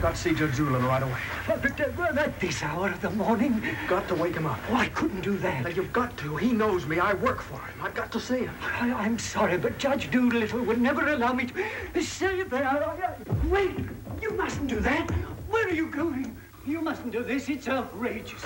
got to see Judge Doolittle right away. But at this hour of the morning? You've got to wake him up. Oh, I couldn't do that. Now, you've got to. He knows me. I work for him. I've got to see him. I'm sorry, but Judge Doolittle would never allow me to stay there. Wait! You mustn't do that. Where are you going? You mustn't do this. It's outrageous.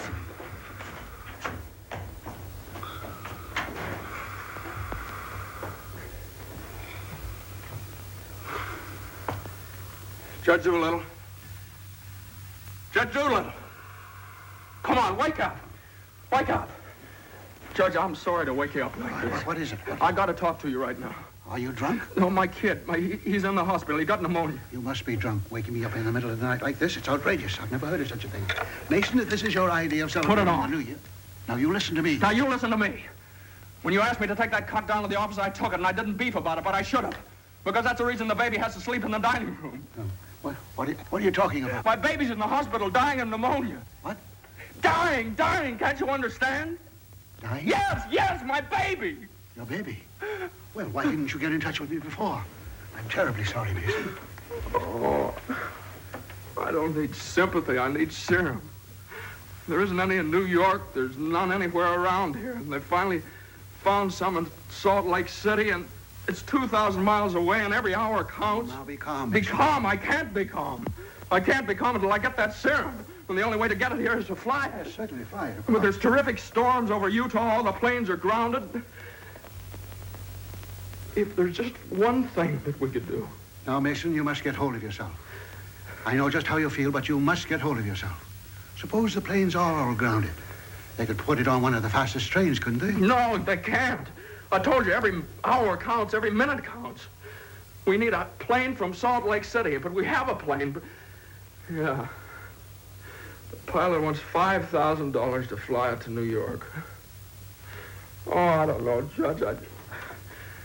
Judge Doolittle. Judge Doolittle. Come on, wake up. Wake up. Judge, I'm sorry to wake you up like this. What is it? I got to talk to you right now. Are you drunk? No, my kid. He's in the hospital. He got pneumonia. You must be drunk, waking me up in the middle of the night like this. It's outrageous. I've never heard of such a thing. Mason, if this is your idea of celebrating Put it on. the New Year. Now, you listen to me. Now, you listen to me. When you asked me to take that cut down to the office, I took it, and I didn't beef about it, but I should have. Because that's the reason the baby has to sleep in the dining room. Oh. What are you talking about? My baby's in the hospital dying of pneumonia. What? Dying. Can't you understand? Dying? Yes, my baby. Your baby? Well, why didn't you get in touch with me before? I'm terribly sorry, Mason. Oh, I don't need sympathy. I need serum. There isn't any in New York. There's none anywhere around here. And they finally found some in Salt Lake City, and it's 2,000 miles away, and every hour counts. Now, be calm. Be calm. I can't be calm. I can't be calm until I get that serum. And the only way to get it here is to fly it. Yes, certainly, fly it. But there's terrific storms over Utah. All the planes are grounded. If there's just one thing that we could do. Now, Mason, you must get hold of yourself. I know just how you feel, but you must get hold of yourself. Suppose the planes are all grounded. They could put it on one of the fastest trains, couldn't they? No, they can't. I told you, every hour counts, every minute counts. We need a plane from Salt Lake City, but we have a plane. But yeah. The pilot wants $5,000 to fly it to New York. Oh, I don't know, Judge.